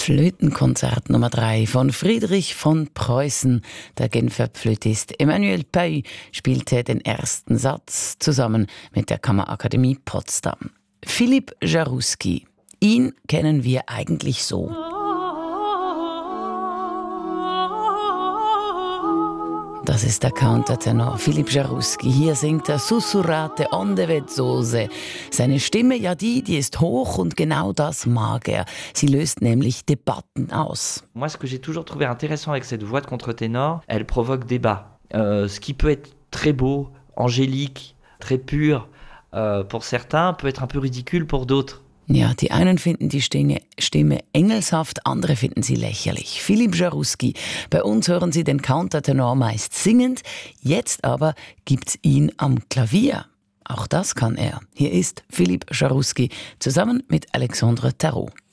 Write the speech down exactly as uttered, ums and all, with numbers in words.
Flötenkonzert Nummer drei von Friedrich von Preußen. Der Genfer Flötist Emmanuel Pey spielte den ersten Satz zusammen mit der Kammerakademie Potsdam. Philipp Jarouski, ihn kennen wir eigentlich so. Das ist der Countertenor Philipp Jarouski. Hier singt er Sussurrate onde vezzose. Seine Stimme, ja die, die ist hoch und genau das mag er. Sie löst nämlich Debatten aus. Moi, ce que j'ai toujours trouvé intéressant avec cette voix de contre-ténor, elle provoque débat. Euh, ce qui peut être très beau, angélique, très pur euh, pour certains, peut être un peu ridicule pour d'autres. Ja, die einen finden die Stimme, Stimme engelshaft, andere finden sie lächerlich. Philipp Jarouski. Bei uns hören Sie den Countertenor meist singend, jetzt aber gibt's ihn am Klavier. Auch das kann er. Hier ist Philipp Jarouski zusammen mit Alexandre Tarot.